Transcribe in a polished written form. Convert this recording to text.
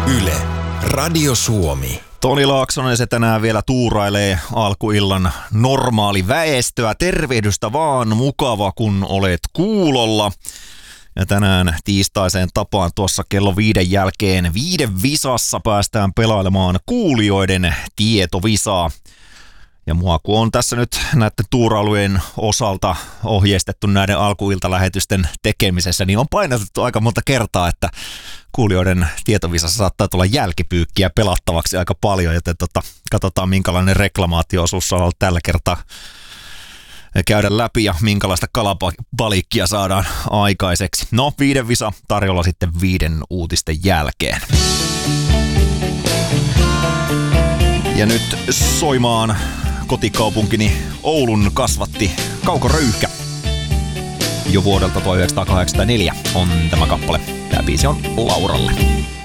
Yle, Radio Suomi. Toni Laaksonen se tänään vielä tuurailee alkuillan normaali väestöä. Tervehdystä vaan, mukava kun olet kuulolla. Ja tänään tiistaiseen tapaan tuossa kello 5 jälkeen 5 visassa päästään pelailemaan kuulijoiden tietovisaa. Ja mua kun on tässä nyt näiden tuurailujen osalta ohjeistettu näiden alkuiltalähetysten tekemisessä, niin on painotettu aika monta kertaa, että kuulijoiden tietovisassa saattaa tulla jälkipyykkiä pelattavaksi aika paljon, joten katsotaan minkälainen reklamaatio-osuus on ollut tällä kertaa käydä läpi ja minkälaista kalapalikkia saadaan aikaiseksi. No, 5 visa tarjolla sitten 5 uutisten jälkeen. Ja nyt soimaan kotikaupunkini Oulun kasvatti Kauko Röyhkä. Jo vuodelta 1984 on tämä kappale. Tämä biisi on Lauralle.